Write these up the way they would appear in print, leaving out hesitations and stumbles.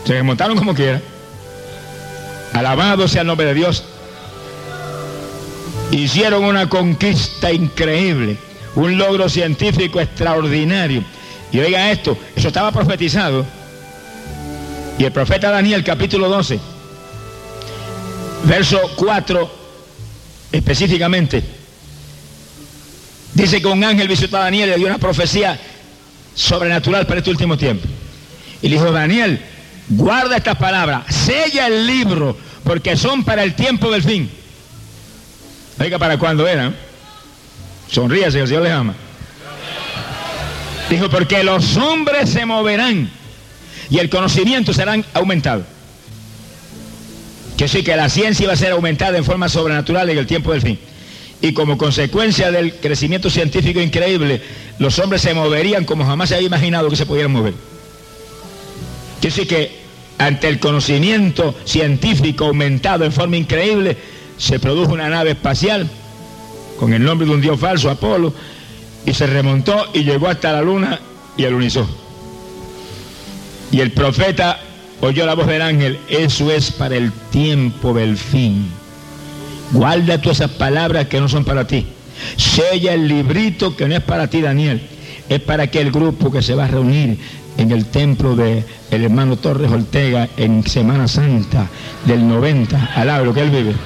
Se desmontaron como quiera. Alabado sea el nombre de Dios. Hicieron una conquista increíble, un logro científico extraordinario. Y oiga esto, eso estaba profetizado. Y el profeta Daniel, capítulo 12, verso 4, específicamente, dice que un ángel visitó a Daniel y le dio una profecía sobrenatural para este último tiempo. Y le dijo: Daniel, guarda estas palabras, sella el libro, porque son para el tiempo del fin. Oiga, ¿para cuándo eran? Sonríase, que el Señor les ama. Dijo: porque los hombres se moverán y el conocimiento será aumentado. Que sí, que la ciencia iba a ser aumentada en forma sobrenatural en el tiempo del fin. Y como consecuencia del crecimiento científico increíble, los hombres se moverían como jamás se había imaginado que se pudieran mover. Que sí, que ante el conocimiento científico aumentado en forma increíble, se produjo una nave espacial con el nombre de un dios falso, Apolo, y se remontó y llegó hasta la luna y alunizó. Y el profeta oyó la voz del ángel: eso es para el tiempo del fin. Guarda tú esas palabras que no son para ti. Sella el librito que no es para ti, Daniel. Es para aquel grupo que se va a reunir en el templo del hermano Torres Ortega en Semana Santa del 90. Alaba lo que él vive.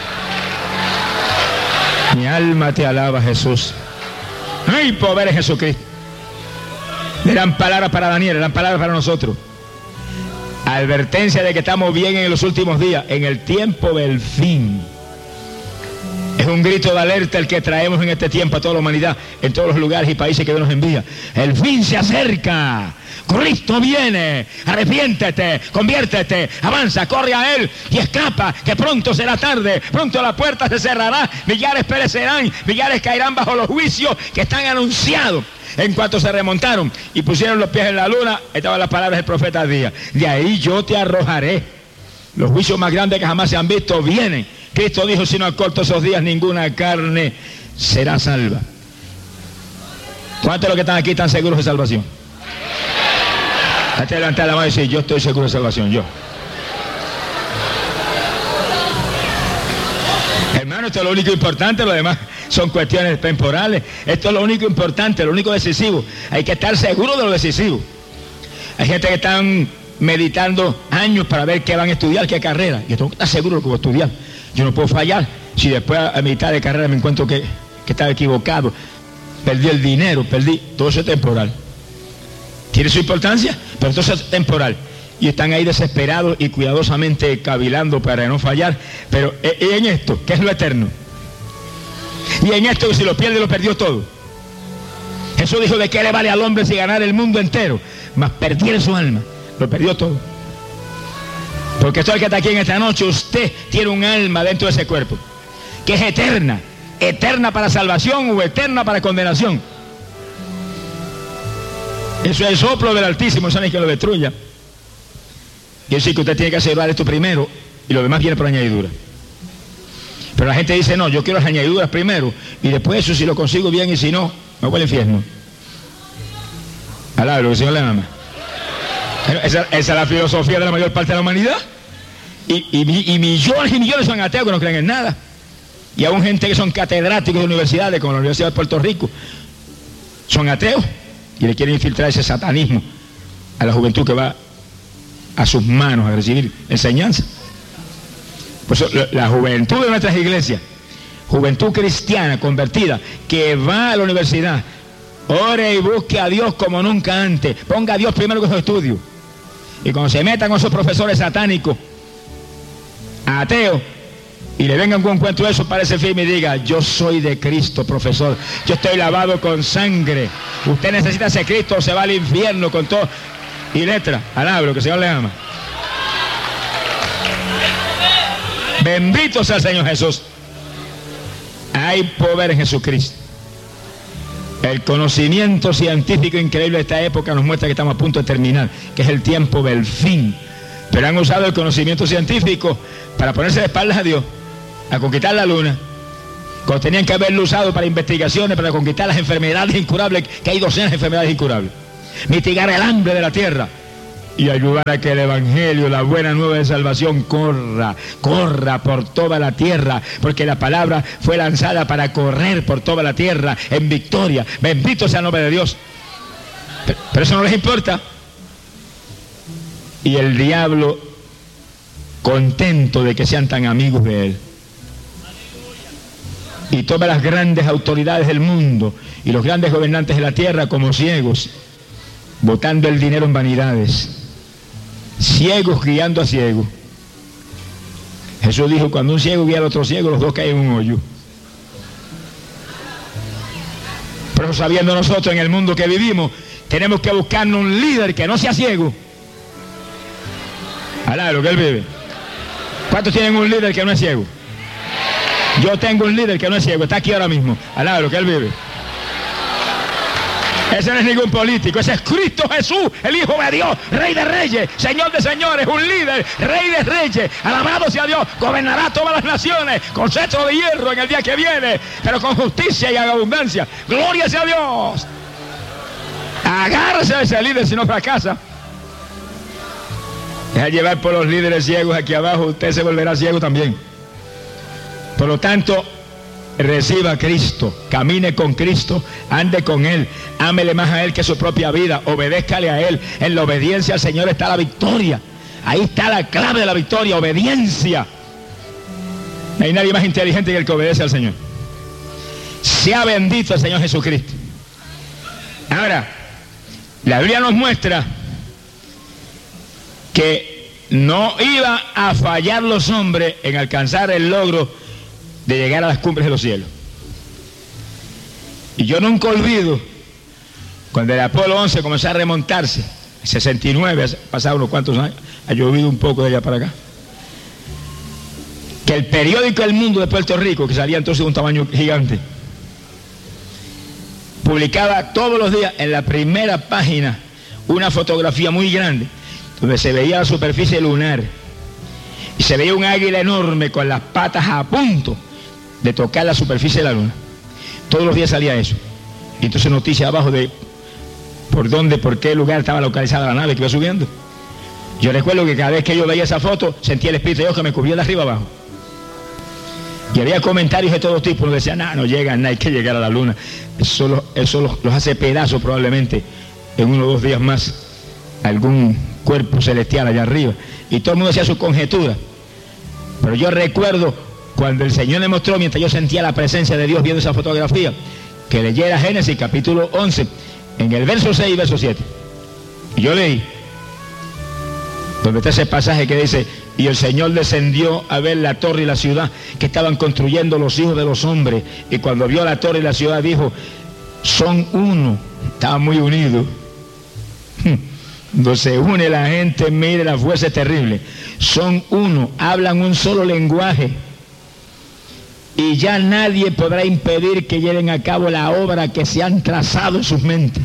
Mi alma te alaba, Jesús. ¡Ay, pobre Jesucristo! Eran palabras para Daniel, eran palabras para nosotros. Advertencia de que estamos bien en los últimos días, en el tiempo del fin. Es un grito de alerta el que traemos en este tiempo a toda la humanidad, en todos los lugares y países que Dios nos envía. El fin se acerca. Cristo viene. Arrepiéntete, conviértete, avanza, corre a Él y escapa, que pronto será tarde. Pronto la puerta se cerrará, millares perecerán, millares caerán bajo los juicios que están anunciados. En cuanto se remontaron y pusieron los pies en la luna, estaban las palabras del profeta Díaz: de ahí yo te arrojaré. Los juicios más grandes que jamás se han visto vienen. Cristo dijo: si no acorto esos días, ninguna carne será salva. ¿Cuántos de los que están aquí están seguros de salvación? Hay que levantar la mano y decir: yo estoy seguro de salvación, yo. Hermano, esto es lo único importante, lo demás son cuestiones temporales. Esto es lo único importante, lo único decisivo. Hay que estar seguro de lo decisivo. Hay gente que están meditando años para ver qué van a estudiar, qué carrera. Yo tengo que estar seguro de lo que voy a estudiar. Yo no puedo fallar. Si después a mitad de carrera me encuentro que estaba equivocado, perdí el dinero, perdí, todo eso es temporal. ¿Tiene su importancia? Pero todo eso es temporal. Y están ahí desesperados y cuidadosamente cavilando para no fallar. Pero ¿y en esto? ¿Qué es lo eterno? Y en esto, si lo pierde, lo perdió todo. Jesús dijo: ¿de qué le vale al hombre si ganar el mundo entero, mas perdiera su alma? Lo perdió todo. Porque todo el que está aquí en esta noche, usted tiene un alma dentro de ese cuerpo que es eterna. Eterna para salvación o eterna para condenación. Eso es el soplo del Altísimo, eso no es que lo destruya. Y decir que usted tiene que asegurar esto primero y lo demás viene por añadidura. Pero la gente dice: no, yo quiero las añadiduras primero y después eso, si lo consigo bien, y si no, me voy al infierno. Alaba lo que el Señor le ama. Esa es la filosofía de la mayor parte de la humanidad. Y millones y millones son ateos que no creen en nada. Y aún gente que son catedráticos de universidades, como la Universidad de Puerto Rico, son ateos y le quieren infiltrar ese satanismo a la juventud que va a sus manos a recibir enseñanza. Por eso la juventud de nuestras iglesias, juventud cristiana convertida, que va a la universidad, ore y busque a Dios como nunca antes. Ponga a Dios primero que sus estudios. Y cuando se metan con esos profesores satánicos, ateos, y le vengan con un cuento de eso, parece firme y diga: yo soy de Cristo, profesor. Yo estoy lavado con sangre. Usted necesita ese Cristo o se va al infierno con todo. Y letra, alabro, que el Señor le ama. Bendito sea el Señor Jesús. Hay poder en Jesucristo. El conocimiento científico increíble de esta época nos muestra que estamos a punto de terminar, que es el tiempo del fin. Pero han usado el conocimiento científico para ponerse de espaldas a Dios, a conquistar la luna, cuando tenían que haberlo usado para investigaciones, para conquistar las enfermedades incurables, que hay docenas de enfermedades incurables, mitigar el hambre de la tierra, y ayudar a que el evangelio, la buena nueva de salvación corra por toda la tierra, porque la palabra fue lanzada para correr por toda la tierra en victoria. Bendito sea el nombre de Dios. Pero eso no les importa. Y el diablo, contento de que sean tan amigos de él, y todas las grandes autoridades del mundo y los grandes gobernantes de la tierra como ciegos, botando el dinero en vanidades, ciegos guiando a ciegos. Jesús dijo, cuando un ciego guía al otro ciego, los dos caen en un hoyo. Pero sabiendo nosotros en el mundo que vivimos, tenemos que buscarnos un líder que no sea ciego. Alá, lo que él vive. ¿Cuántos tienen un líder que no es ciego? Yo tengo un líder que no es ciego, está aquí ahora mismo. Alá, lo que él vive. Ese no es ningún político, ese es Cristo Jesús, el Hijo de Dios, Rey de Reyes, Señor de Señores, un líder, Rey de Reyes, alabado sea Dios, gobernará todas las naciones con cetro de hierro en el día que viene, pero con justicia y abundancia. Gloria sea a Dios. Agárrese a ese líder si no fracasa. Deja llevar por los líderes ciegos aquí abajo, usted se volverá ciego también. Por lo tanto, reciba a Cristo, camine con Cristo, ande con Él, ámele más a Él que su propia vida, obedézcale a Él. En la obediencia al Señor está la victoria. Ahí está la clave de la victoria, obediencia. No hay nadie más inteligente que el que obedece al Señor. Sea bendito el Señor Jesucristo. Ahora, la Biblia nos muestra que no iba a fallar los hombres en alcanzar el logro de llegar a las cumbres de los cielos. Y yo nunca olvido cuando el Apolo 11 comenzó a remontarse, 69, ha pasado unos cuantos años, ha llovido un poco de allá para acá, que el periódico El Mundo de Puerto Rico, que salía entonces de un tamaño gigante, publicaba todos los días en la primera página una fotografía muy grande donde se veía la superficie lunar y se veía un águila enorme con las patas a punto de tocar la superficie de la luna. Todos los días salía eso. Y entonces noticias abajo de por qué lugar estaba localizada la nave que iba subiendo. Yo recuerdo que cada vez que yo veía esa foto, sentía el Espíritu de Dios que me cubría de arriba abajo. Y había comentarios de todo tipo, nos decían, no llegan, no hay que llegar a la luna. Eso los hace pedazos probablemente en 1 o 2 días más algún cuerpo celestial allá arriba. Y todo el mundo hacía su conjetura. Pero yo recuerdo cuando el Señor me mostró, mientras yo sentía la presencia de Dios viendo esa fotografía, que leyera Génesis capítulo 11, en el verso 6 y verso 7. Y yo leí, donde está ese pasaje que dice, y el Señor descendió a ver la torre y la ciudad que estaban construyendo los hijos de los hombres. Y cuando vio la torre y la ciudad dijo, son uno. Estaban muy unidos. Donde se une la gente, mire la fuerza terrible. Son uno, hablan un solo lenguaje. Y ya nadie podrá impedir que lleven a cabo la obra que se han trazado en sus mentes.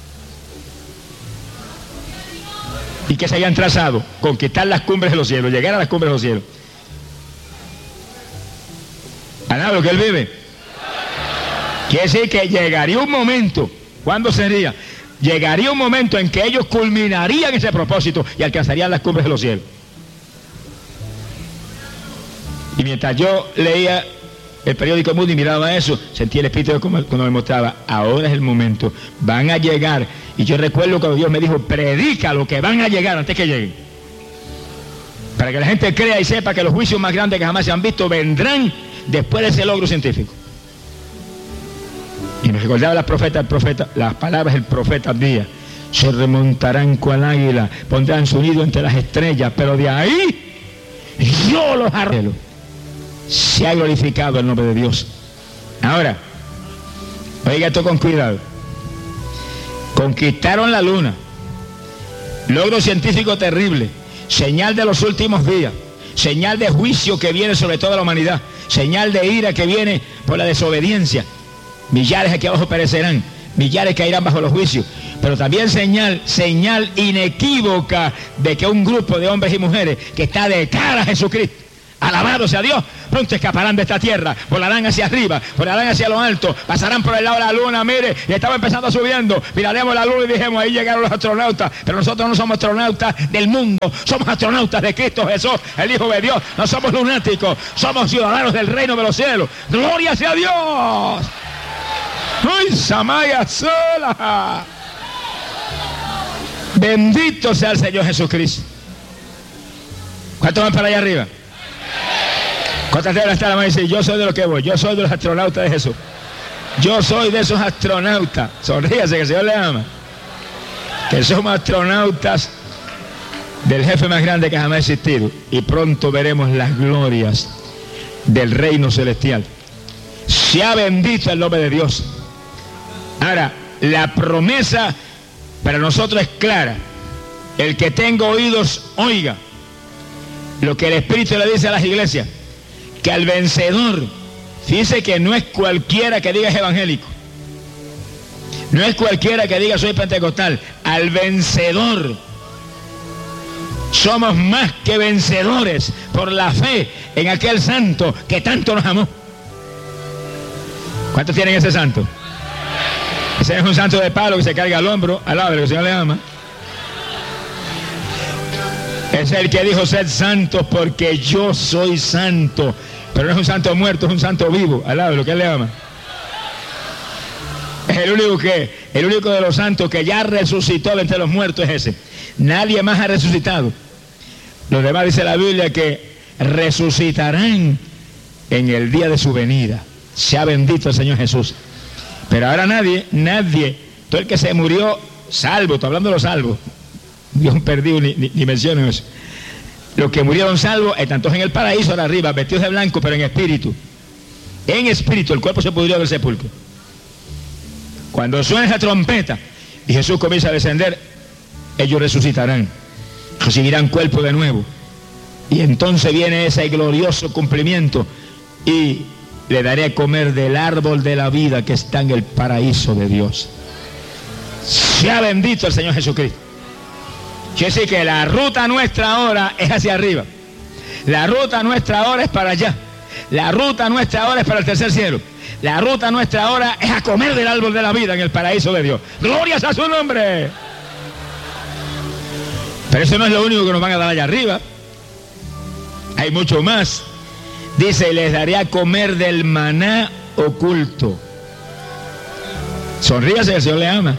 ¿Y que se hayan trazado? Conquistar las cumbres de los cielos, llegar a las cumbres de los cielos. ¿Alá lo que él vive? Quiere decir que llegaría un momento. ¿Cuándo sería? Llegaría un momento en que ellos culminarían ese propósito y alcanzarían las cumbres de los cielos. Y mientras yo leía el periódico Mundo y miraba eso, sentí el Espíritu cuando me mostraba, ahora es el momento, van a llegar. Y yo recuerdo cuando Dios me dijo, predica lo que van a llegar antes que lleguen. Para que la gente crea y sepa que los juicios más grandes que jamás se han visto vendrán después de ese logro científico. Y me recordaba las palabras del profeta Abdías, se remontarán cual águila, pondrán su nido entre las estrellas, pero de ahí yo los haré. Se ha glorificado el nombre de Dios. Ahora, oiga esto con cuidado. Conquistaron la luna, logro científico terrible, señal de los últimos días, señal de juicio que viene sobre toda la humanidad, señal de ira que viene por la desobediencia. Millares aquí abajo perecerán, millares caerán bajo los juicios, pero también señal inequívoca de que un grupo de hombres y mujeres que está de cara a Jesucristo, Alabado sea Dios. Pronto escaparán de esta tierra, volarán hacia arriba, volarán hacia lo alto, pasarán por el lado de la luna. Mire, y estaba empezando subiendo, miraremos la luna y dijimos, ahí llegaron los astronautas. Pero nosotros no somos astronautas del mundo, somos astronautas de Cristo Jesús, el Hijo de Dios. No somos lunáticos, somos ciudadanos del reino de los cielos. ¡Gloria sea Dios! ¡Ay, Samaya sola! Bendito sea el Señor Jesucristo. ¿Cuántos van para allá arriba? ¿Cuántas deben estar la mano y decir, yo soy de los que voy? Yo soy de los astronautas de Jesús. Yo soy de esos astronautas. Sonríase, que el Señor le ama. Que somos astronautas del jefe más grande que jamás ha existido. Y pronto veremos las glorias del reino celestial. Sea bendito el nombre de Dios. Ahora, la promesa para nosotros es clara. El que tenga oídos, oiga lo que el Espíritu le dice a las iglesias. Que al vencedor, fíjese que no es cualquiera que diga es evangélico, no es cualquiera que diga soy pentecostal. Al vencedor, somos más que vencedores por la fe en aquel santo que tanto nos amó. ¿Cuántos tienen ese santo? Ese es un santo de palo que se carga al hombro, al lado de lo que el Señor le ama. Es el que dijo, sed santos porque yo soy santo. Pero no es un santo muerto, es un santo vivo, al lado de lo que él le ama. Es el único de los santos que ya resucitó de entre los muertos, es ese. Nadie más ha resucitado. Los demás dice la Biblia que resucitarán en el día de su venida. Sea bendito el Señor Jesús. Pero ahora nadie, todo el que se murió salvo, estoy hablando de los salvos. Dios perdido, ni menciono eso. Los que murieron salvos están todos en el paraíso ahora arriba, vestidos de blanco, pero en espíritu. En espíritu, el cuerpo se pudrió del sepulcro. Cuando suene esa trompeta y Jesús comienza a descender, ellos resucitarán, recibirán cuerpo de nuevo. Y entonces viene ese glorioso cumplimiento y le daré a comer del árbol de la vida que está en el paraíso de Dios. Sea bendito el Señor Jesucristo. Quiere decir que la ruta nuestra ahora es hacia arriba. La ruta nuestra ahora es para allá. La ruta nuestra ahora es para el tercer cielo. La ruta nuestra ahora es a comer del árbol de la vida en el paraíso de Dios. ¡Glorias a su nombre! Pero eso no es lo único que nos van a dar allá arriba. Hay mucho más. Dice, les daré a comer del maná oculto. Sonríase, el Señor le ama.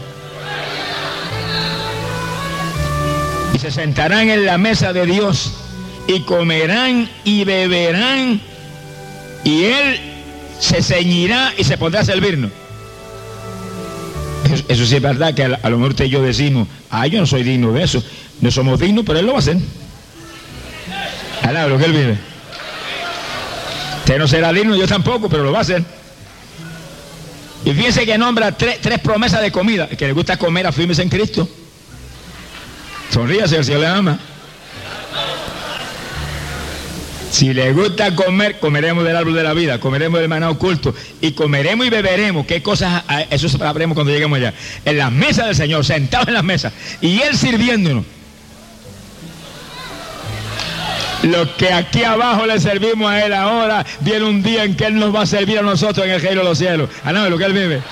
Y se sentarán en la mesa de Dios y comerán y beberán y Él se ceñirá y se pondrá a servirnos. Eso sí es verdad que a lo mejor usted y yo decimos, yo no soy digno de eso. No somos dignos, pero Él lo va a hacer. Alaba lo que Él vive. Usted no será digno, yo tampoco, pero lo va a hacer. Y fíjense que nombra tres promesas de comida. El que le gusta comer, afírmese en Cristo. Sonríase, el Señor le ama. Si le gusta comer, comeremos del árbol de la vida, comeremos del maná oculto y comeremos y beberemos. ¿Qué cosas? Eso sabremos cuando lleguemos allá. En las mesas del Señor, sentados en las mesas y Él sirviéndonos. Los que aquí abajo le servimos a Él ahora, viene un día en que Él nos va a servir a nosotros en el reino de los cielos. Alabe lo que Él vive.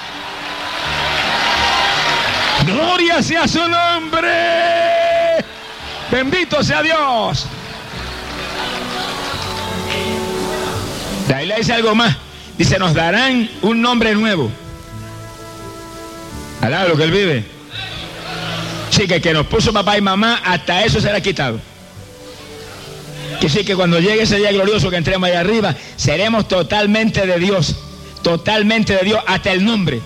Gloria sea su nombre. Bendito sea Dios. De ahí le dice algo más. Dice, nos darán un nombre nuevo. Alabe lo que Él vive. Sí, que el que nos puso papá y mamá, hasta eso será quitado. Que sí, que cuando llegue ese día glorioso que entremos allá arriba, seremos totalmente de Dios, hasta el nombre.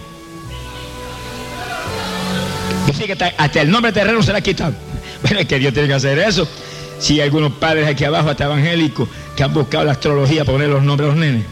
Que sí, que hasta el nombre terreno será quitado. Bueno, es que Dios tiene que hacer eso. Si hay algunos padres aquí abajo, hasta evangélicos, que han buscado la astrología para poner los nombres a los nenes.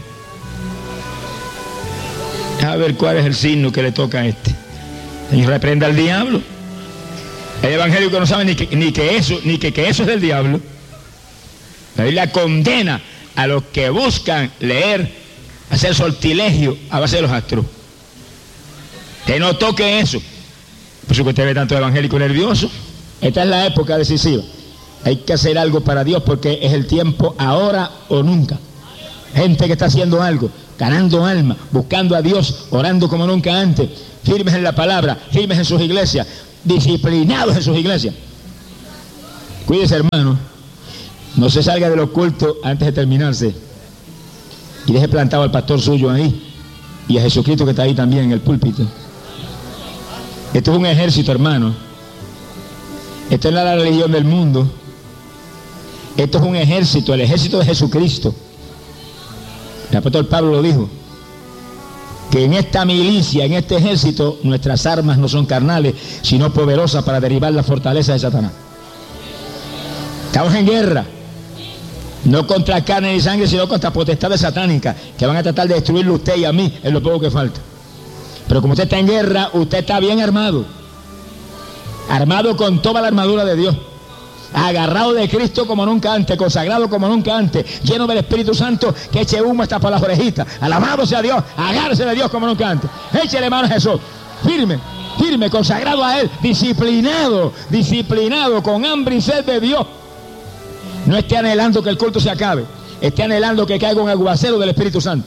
A ver cuál es el signo que le toca a este. Señor, reprenda al diablo. Hay evangélicos que no saben ni que eso es del diablo. La Biblia condena a los que buscan leer, hacer sortilegio a base de los astros. Que no toque eso. Por eso que usted ve tanto evangélico nervioso. Esta es la época decisiva. Hay que hacer algo para Dios porque es el tiempo ahora o nunca. Gente que está haciendo algo, ganando alma, buscando a Dios, orando como nunca antes, firmes en la palabra, firmes en sus iglesias, disciplinados en sus iglesias. Cuídese, hermano, no se salga de los cultos antes de terminarse y deje plantado al pastor suyo ahí y a Jesucristo que está ahí también en el púlpito. Esto es un ejército, hermano. Esto no es la religión del mundo. Esto es un ejército, el ejército de Jesucristo. El apóstol Pablo lo dijo, que en esta milicia, en este ejército, nuestras armas no son carnales, sino poderosas para derribar la fortaleza de Satanás. Estamos en guerra, no contra carne ni sangre, sino contra potestades satánicas, que van a tratar de destruirlo a usted y a mí, es lo poco que falta. Pero como usted está en guerra, usted está bien armado, armado con toda la armadura de Dios, agarrado de Cristo como nunca antes, consagrado como nunca antes, lleno del Espíritu Santo, que eche humo hasta por las orejitas. Alabado sea Dios, agárrese de Dios como nunca antes, échele mano a Jesús, firme, firme, consagrado a Él, disciplinado, con hambre y sed de Dios. No esté anhelando que el culto se acabe, esté anhelando que caiga un aguacero del Espíritu Santo.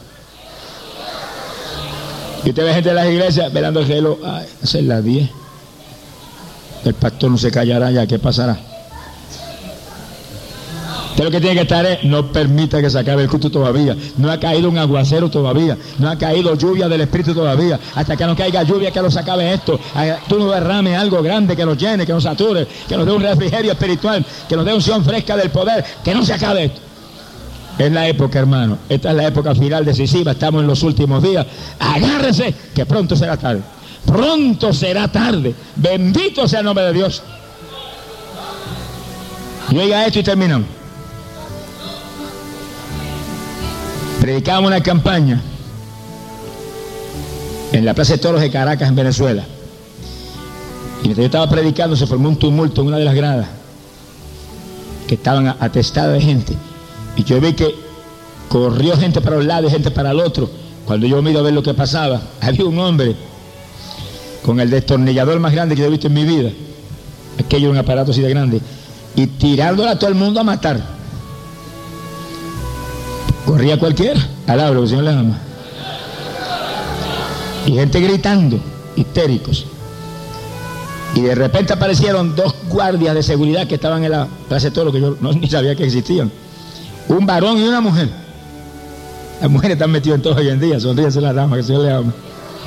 Y usted ve gente de las iglesias velando el reloj, ay, hacer las 10, el pastor no se callará ya, ¿qué pasará? Usted lo que tiene que estar es, no permita que se acabe el culto todavía. No ha caído un aguacero todavía. No ha caído lluvia del Espíritu todavía. Hasta que no caiga lluvia, que nos acabe esto. Tú nos derrames algo grande que nos llene, que nos sature, que nos dé un refrigerio espiritual, que nos dé unción fresca del poder, que no se acabe esto. Es la época, hermano. Esta es la época final decisiva. Estamos en los últimos días. Agárrese, que pronto será tarde. Pronto será tarde. Bendito sea el nombre de Dios. Y oiga esto y terminamos. Predicábamos una campaña en la Plaza de Toros de Caracas, en Venezuela. Y mientras yo estaba predicando, se formó un tumulto en una de las gradas, que estaban atestadas de gente. Y yo vi que corrió gente para un lado y gente para el otro. Cuando yo miro a ver lo que pasaba, había un hombre con el destornillador más grande que yo he visto en mi vida. Aquello era un aparato así de grande. Y tirándole a todo el mundo a matar. Corría cualquiera, alabro, que el Señor le ama. Y gente gritando, histéricos. Y de repente aparecieron 2 guardias de seguridad que estaban en la Plaza de Toros, que yo ni sabía que existían. Un varón y una mujer. Las mujeres están metidas en todo hoy en día, sonríense las damas, que el Señor le ama.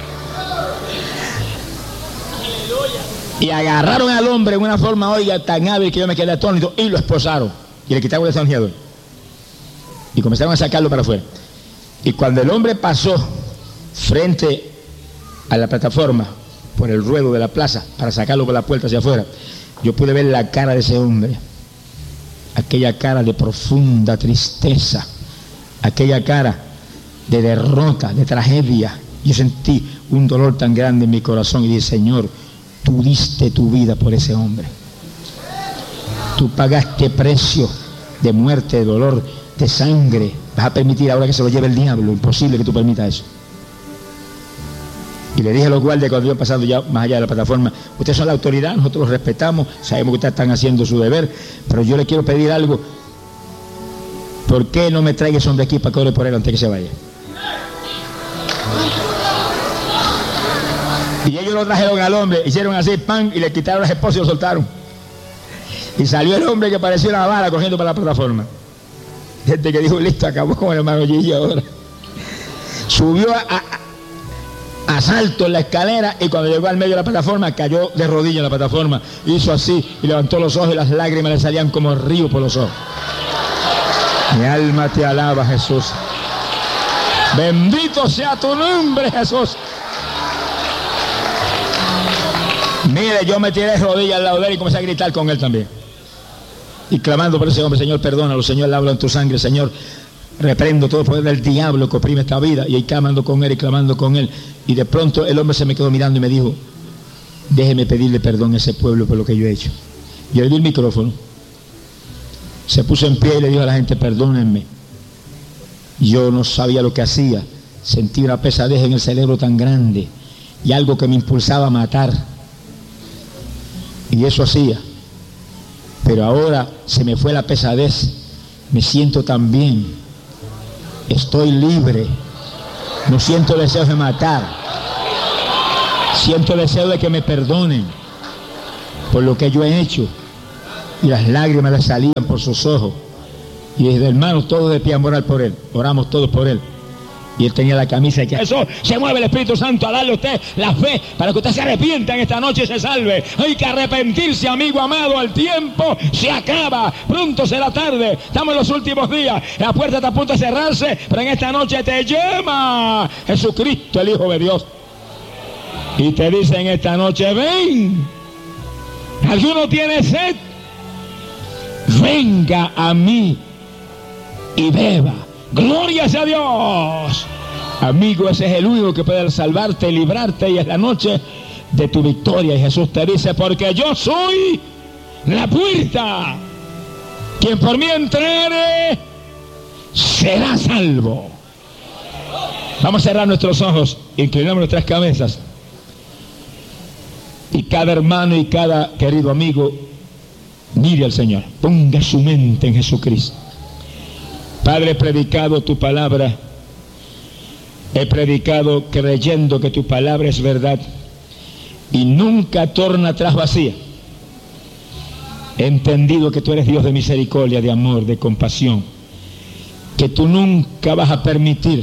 Y agarraron al hombre en una forma, oiga, tan hábil que yo me quedé atónito, y lo esposaron. Y le quitaron el destornillador. Y comenzaron a sacarlo para afuera. Y cuando el hombre pasó frente a la plataforma, por el ruedo de la plaza, para sacarlo por la puerta hacia afuera, yo pude ver la cara de ese hombre. Aquella cara de profunda tristeza, aquella cara de derrota, de tragedia. Yo sentí un dolor tan grande en mi corazón y dije, Señor, tú diste tu vida por ese hombre. Tú pagaste precio de muerte, de dolor, de sangre. Vas a permitir ahora que se lo lleve el diablo. Imposible que tú permitas eso. Y le dije a los guardias cuando iban pasando ya más allá de la plataforma, ustedes son la autoridad, nosotros los respetamos, sabemos que ustedes están haciendo su deber, pero yo le quiero pedir algo. ¿Por qué no me traiga ese hombre aquí para que ore por él antes que se vaya? Y ellos lo trajeron al hombre, hicieron así, pan, y le quitaron las esposas y lo soltaron. Y salió el hombre que parecía una bala cogiendo para la plataforma. Gente que dijo, listo, acabó con el hermano Gigi ahora. Subió a salto en la escalera y cuando llegó al medio de la plataforma cayó de rodillas en la plataforma, hizo así y levantó los ojos y las lágrimas le salían como río por los ojos. Mi alma te alaba, Jesús. Bendito sea tu nombre, Jesús. Mire, yo me tiré de rodillas al lado de él y comencé a gritar con él también. Y clamando por ese hombre, Señor, perdónalo, Señor, habla en tu sangre, Señor. Reprendo todo el poder del diablo que oprime esta vida. Y ahí clamando con él y clamando con él. Y de pronto el hombre se me quedó mirando y me dijo, déjeme pedirle perdón a ese pueblo por lo que yo he hecho. Yo le di el micrófono. Se puso en pie y le dijo a la gente, perdónenme. Yo no sabía lo que hacía. Sentí una pesadez en el cerebro tan grande. Y algo que me impulsaba a matar. Y eso hacía. pero ahora se me fue la pesadez, me siento tan bien, estoy libre, no siento deseos de matar, siento deseo de que me perdonen por lo que yo he hecho. Y las lágrimas le salían por sus ojos. Y desde hermanos, todos de pie a orar por él. Oramos todos por él. Y él tenía la camisa que eso se mueve el Espíritu Santo a darle a usted la fe para que usted se arrepienta en esta noche y se salve. Hay que arrepentirse, amigo amado. El tiempo se acaba. Pronto será tarde. Estamos en los últimos días. La puerta está a punto de cerrarse, pero en esta noche te llama Jesucristo, el Hijo de Dios. Y te dice en esta noche: ven. ¿Alguno tiene sed? Venga a mí y beba. Gloria sea a Dios. Amigo, ese es el único que puede salvarte, librarte, y es la noche de tu victoria. Y Jesús te dice: porque yo soy la puerta. Quien por mí entrare será salvo. Vamos a cerrar nuestros ojos, inclinamos nuestras cabezas. Y cada hermano y cada querido amigo mire al Señor, ponga su mente en Jesucristo. Padre, he predicado tu palabra, he predicado creyendo que tu palabra es verdad y nunca torna atrás vacía. He entendido que tú eres Dios de misericordia, de amor, de compasión, que tú nunca vas a permitir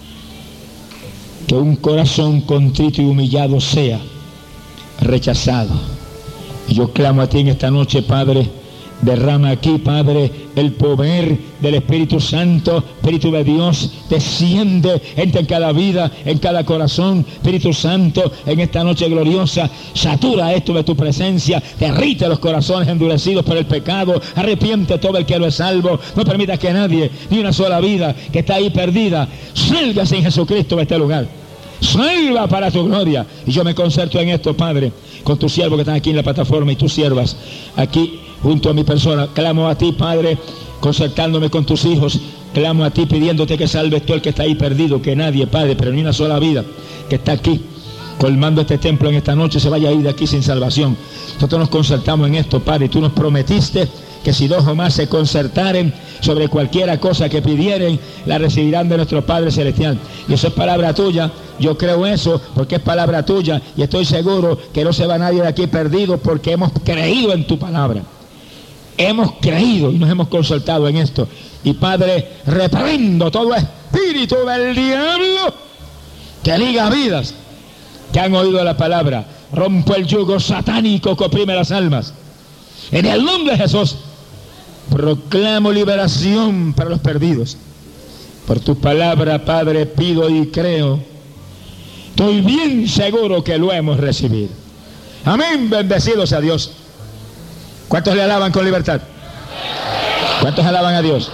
que un corazón contrito y humillado sea rechazado. Y yo clamo a ti en esta noche, Padre, derrama aquí, Padre, el poder del Espíritu Santo. Espíritu de Dios, desciende, entra en cada vida, en cada corazón. Espíritu Santo, en esta noche gloriosa, satura esto de tu presencia, derrite los corazones endurecidos por el pecado, arrepiente todo el que no es salvo. No permitas que nadie, ni una sola vida que está ahí perdida, salga sin Jesucristo de este lugar. Salva para tu gloria. Y yo me concerto en esto, Padre, con tus siervos que están aquí en la plataforma y tus siervas aquí junto a mi persona. Clamo a ti, Padre, concertándome con tus hijos. Clamo a ti pidiéndote que salves todo el que está ahí perdido, que nadie, Padre, pero ni una sola vida que está aquí colmando este templo en esta noche se vaya a ir de aquí sin salvación. Nosotros nos concertamos en esto, Padre, y tú nos prometiste que si dos o más se concertaren sobre cualquiera cosa que pidieren, la recibirán de nuestro Padre Celestial. Y eso es palabra tuya. Yo creo eso porque es palabra tuya, y estoy seguro que no se va nadie de aquí perdido porque hemos creído en tu palabra. Hemos creído y nos hemos consultado en esto. Y Padre, reprendo todo espíritu del diablo que liga vidas que han oído la palabra. Rompo el yugo satánico que oprime las almas. En el nombre de Jesús proclamo liberación para los perdidos. Por tu palabra, Padre, pido y creo. Estoy bien seguro que lo hemos recibido. Amén, bendecido sea Dios. ¿Cuántos le alaban con libertad? ¿Cuántos alaban a Dios?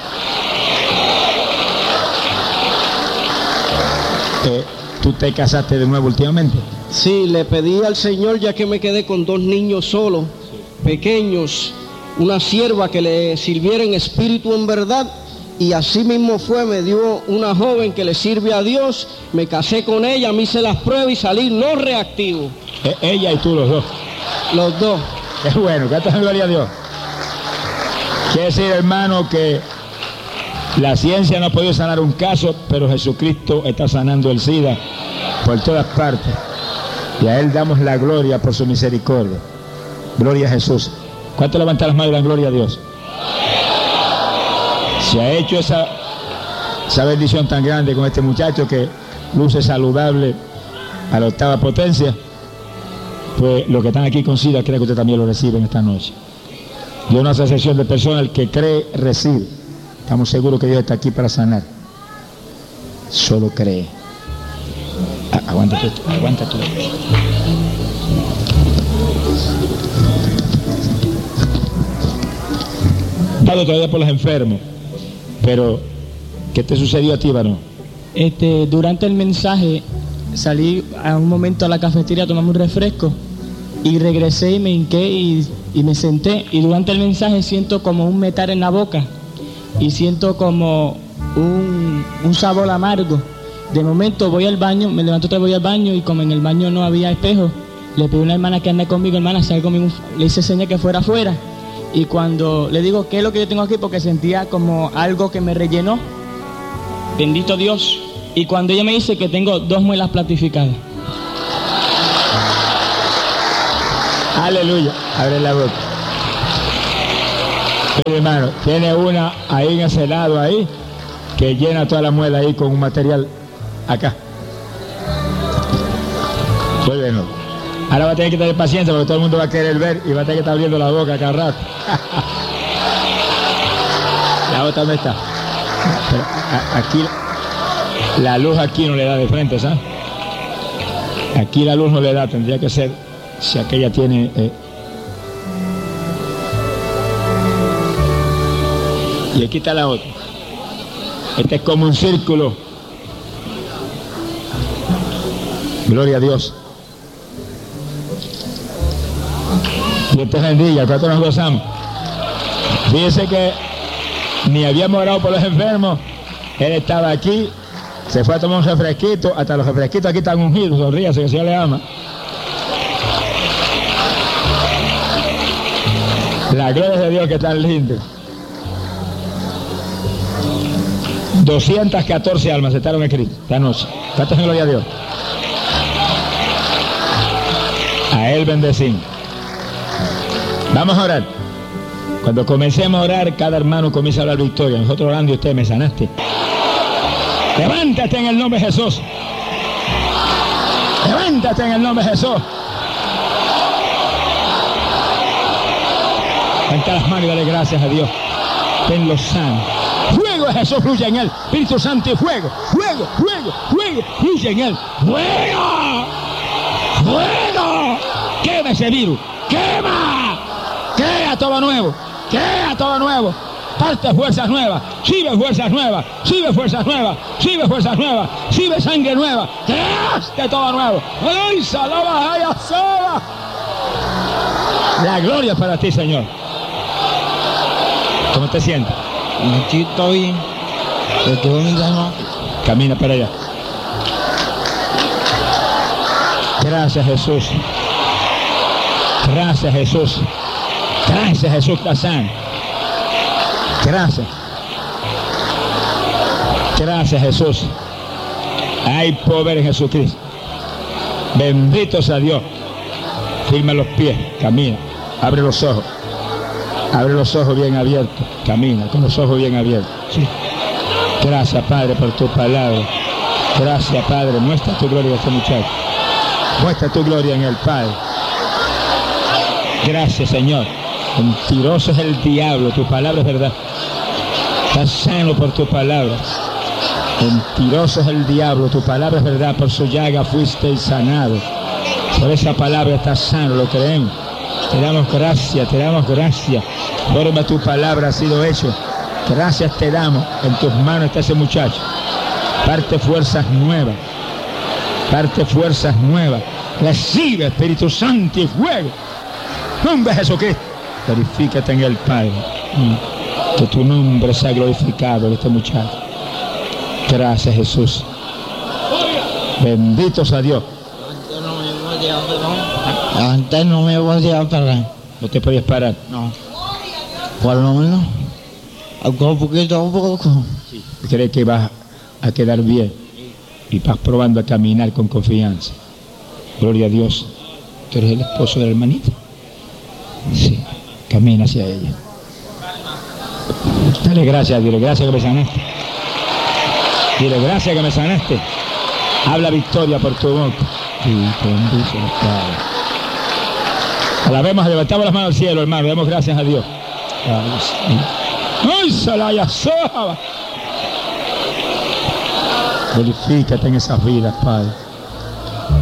¿Tú te casaste de nuevo últimamente? Sí, le pedí al Señor, ya que me quedé con dos niños solos, pequeños, una sierva que le sirviera en espíritu en verdad, y así mismo fue. Me dio una joven que le sirve a Dios, me casé con ella, me hice las pruebas y salí no reactivo. Ella y tú, los dos. Los dos. Qué bueno, que gloria a Dios. Quiere decir, hermano, que la ciencia no ha podido sanar un caso, pero Jesucristo está sanando el SIDA por todas partes. Y a Él damos la gloria por su misericordia. Gloria a Jesús. ¿Cuánto levantan las manos y dan gloria a Dios? Se ha hecho esa bendición tan grande con este muchacho que luce saludable a la octava potencia. Pues los que están aquí con SIDA, creo que usted también lo recibe en esta noche. Y una asociación de personas, el que cree, recibe. Estamos seguros que Dios está aquí para sanar. Solo cree. Aguanta tú. Dado todavía por los enfermos. Pero, ¿qué te sucedió a ti, varón? Durante el mensaje salí a un momento a la cafetería a tomarme un refresco y regresé y me hinqué y me senté, y durante el mensaje siento como un metal en la boca y siento como un sabor amargo. De momento voy al baño, me levanto otra vez, voy al baño, y como en el baño no había espejo, le pedí a una hermana que anda conmigo: hermana, sale conmigo, le hice seña que fuera afuera, Y cuando le digo, ¿qué es lo que yo tengo aquí? Porque sentía como algo que me rellenó. Bendito Dios. Y cuando ella me dice que tengo 2 muelas platificadas. Aleluya. Abre la boca. Sí, hermano, tiene una ahí en ese lado ahí, que llena toda la muela ahí con un material acá. Muy bien. Ahora va a tener que tener paciencia porque todo el mundo va a querer ver y va a tener que estar abriendo la boca cada rato. La otra no está. Pero aquí la luz aquí no le da de frente, ¿sabes? Aquí la luz no le da, tendría que ser si aquella tiene... Y aquí está la otra. Este es como un círculo. Gloria a Dios. Dios te bendiga, ¿cuánto nos gozamos? Fíjense que ni habíamos orado por los enfermos. Él estaba aquí, se fue a tomar un refresquito. Hasta los refresquitos aquí están ungidos, sonríase que el Señor le ama. La gloria de Dios que tan lindo. 214 almas estaron en Cristo esta noche. ¿Cuántos en gloria a Dios? A Él bendecimos. Vamos a orar. Cuando comencemos a orar, cada hermano comienza a hablar victoria. Nosotros orando y usted me sanaste. Levántate en el nombre de Jesús. Levántate en el nombre de Jesús. Levanta las manos y dale gracias a Dios. Tenlo sano. Fuego de Jesús fluye en él. Espíritu Santo y fuego. Fuego, fuego, fuego. Fluye en él. ¡Fuego! ¡Fuego! ¡Quema ese virus! ¡Quema! ¡Crea todo nuevo! ¡Crea todo nuevo! Parte fuerzas nuevas, sirve fuerzas nuevas, sirve fuerzas nuevas, sirve fuerzas nuevas, sirve sangre nueva, creaste todo nuevo. ¡Ay, salaba, ay, asaba! La gloria para ti, Señor. ¿Cómo te sientes? Aquí estoy. Camina para allá. Gracias, Jesús. Gracias, Jesús. Gracias, Jesús Casán. Gracias. Gracias, Jesús. Hay poder en Jesucristo. Bendito sea Dios. Firma los pies, camina. Abre los ojos. Abre los ojos bien abiertos. Camina con los ojos bien abiertos. Sí. Gracias, Padre, por tu palabra. Gracias, Padre. Muestra tu gloria a este muchacho. Muestra tu gloria en el Padre. Gracias, Señor. Mentiroso es el diablo. Tu palabra es verdad. Estás sano por tu palabra. Mentiroso es el diablo. Tu palabra es verdad. Por su llaga fuiste sanado. Por esa palabra estás sano. Lo creemos. Te damos gracias. Te damos gracias. Forma tu palabra ha sido hecho. Gracias te damos. En tus manos está ese muchacho. Parte fuerzas nuevas. Parte fuerzas nuevas. Recibe Espíritu Santo y fuego. Nombre de Jesucristo. Glorifícate en el Padre. Que tu nombre sea glorificado en este muchacho. Gracias, Jesús. Bendito sea Dios. Antes no me podía parar. No te podías parar. No. Por lo menos. Algo poquito a poco. Sí. ¿Crees que vas a quedar bien? Y vas probando a caminar con confianza. Gloria a Dios. ¿Tú eres el esposo de la hermanita? Sí. Camina hacia ella. Dale gracias, dile gracias que me sanaste. Dile gracias que me sanaste. Habla victoria por tu boca. Y bendice el Padre. Alabemos, levantamos las manos al cielo, hermano. Demos gracias a Dios. ¡Ay, salaya soja! Glorifícate en esas vidas, Padre.